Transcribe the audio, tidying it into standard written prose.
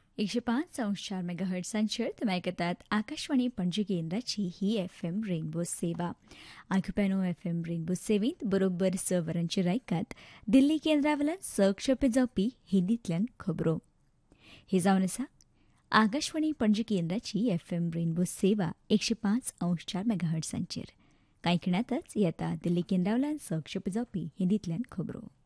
105.4 मेगाहर्ट्झांचेर तुमी आयकतात आकाशवाणी पणजी केंद्राची ही FM रेनबो सेवा. आयकुप्यानो FM रेनबो सेवेंत बरोबर 6 वरांचेर आयकात दिल्ली केंद्रावेल्यान सक्षेपे जावपी हिंदींतल्यान खबरो. ही जावन आसा आकाशवाणी पणजी केंद्राची FM रेनबो सेवा 105.4 मेगाहर्ट्झांचेर. कांय खिणातच येता दिल्ली केंद्रावेल्यान सक्षेपे जावपी हिंदींतल्यान खबरो.